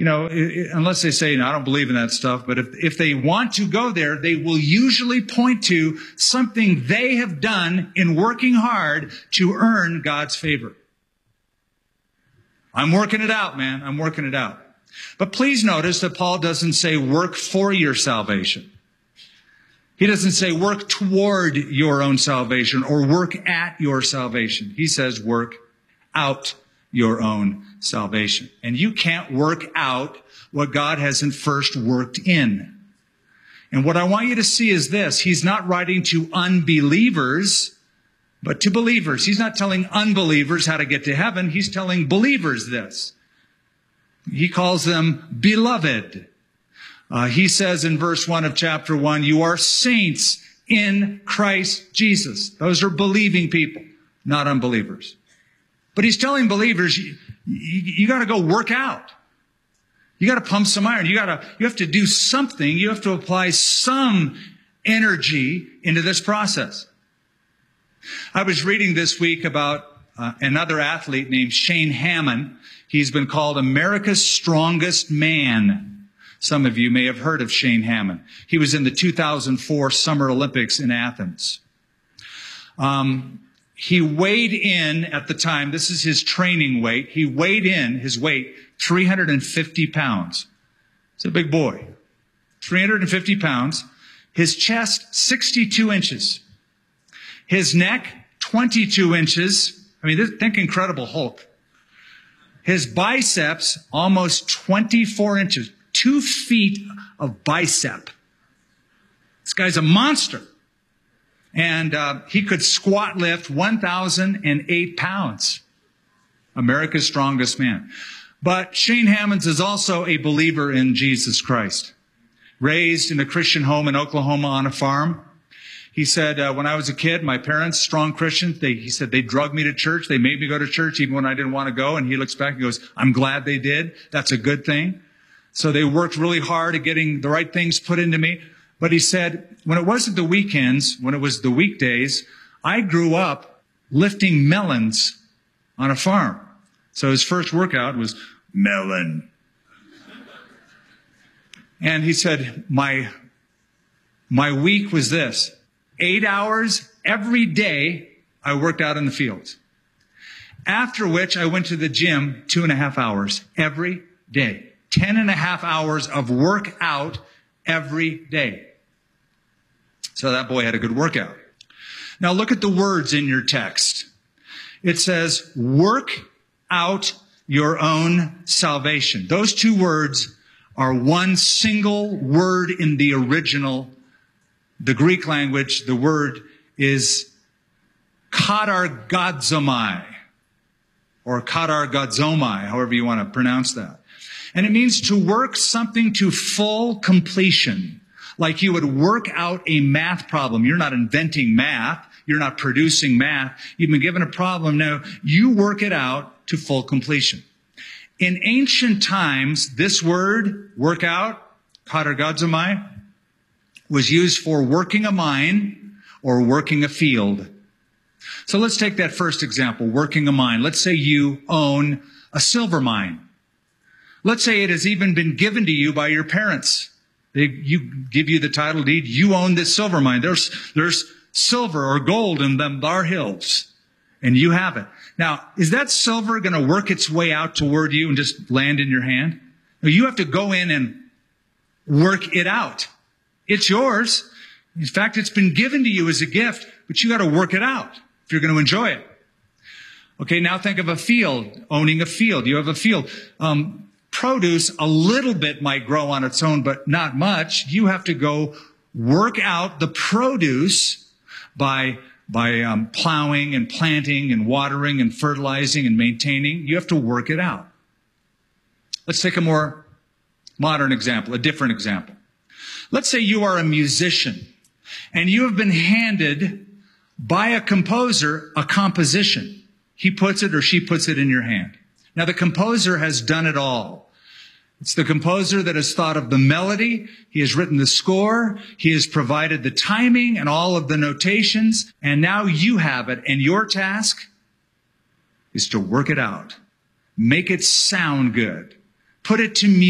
unless they say, no, I don't believe in that stuff, but if they want to go there, they will usually point to something they have done in working hard to earn God's favor. I'm working it out, man. I'm working it out. But please notice that Paul doesn't say work for your salvation. He doesn't say work toward your own salvation or work at your salvation. He says work out your own salvation. And you can't work out what God hasn't first worked in. And what I want you to see is this. He's not writing to unbelievers, but to believers. He's not telling unbelievers how to get to heaven. He's telling believers this. He calls them beloved. He says in verse 1 of chapter 1, you are saints in Christ Jesus. Those are believing people, not unbelievers. But he's telling believers, you got to go work out. You got to pump some iron. You have to do something. You have to apply some energy into this process. I was reading this week about another athlete named Shane Hammond. He's been called America's strongest man. Some of you may have heard of Shane Hammond. He was in the 2004 Summer Olympics in Athens. He weighed in at the time, this is his training weight, he weighed in his weight 350 pounds. It's a big boy. 350 pounds. His chest, 62 inches. His neck, 22 inches. Think Incredible Hulk. His biceps, almost 24 inches. 2 feet of bicep. This guy's a monster. And he could squat lift 1,008 pounds. America's strongest man. But Shane Hammonds is also a believer in Jesus Christ. Raised in a Christian home in Oklahoma on a farm. He said, when I was a kid, my parents, strong Christians, he said they drugged me to church. They made me go to church even when I didn't want to go. And he looks back and goes, I'm glad they did. That's a good thing. So they worked really hard at getting the right things put into me. But he said, when it wasn't the weekends, when it was the weekdays, I grew up lifting melons on a farm. So his first workout was melon. And he said, my week was this. 8 hours every day I worked out in the fields. After which I went to the gym 2.5 hours every day. 10.5 hours of workout every day. So that boy had a good workout. Now look at the words in your text. It says, work out your own salvation. Those two words are one single word in the original. The Greek language, the word is katargazomai, or katargazomai, however you want to pronounce that. And it means to work something to full completion. Like you would work out a math problem. You're not inventing math. You're not producing math. You've been given a problem. Now, you work it out to full completion. In ancient times, this word, work out, katargazomai, was used for working a mine or working a field. So let's take that first example, working a mine. Let's say you own a silver mine. Let's say it has even been given to you by your parents. They give you the title deed. You own this silver mine. There's silver or gold in them Bar Hills, and you have it. Now, is that silver going to work its way out toward you and just land in your hand? No, you have to go in and work it out. It's yours. In fact, it's been given to you as a gift, but you got to work it out if you're going to enjoy it. Okay, now think of a field, owning a field. You have a field. Produce, a little bit might grow on its own, but not much. You have to go work out the produce by plowing and planting and watering and fertilizing and maintaining. You have to work it out. Let's take a more modern example, a different example. Let's say you are a musician and you have been handed by a composer a composition. He puts it or she puts it in your hand. Now, the composer has done it all. It's the composer that has thought of the melody. He has written the score. He has provided the timing and all of the notations. And now you have it. And your task is to work it out. Make it sound good. Put it to music.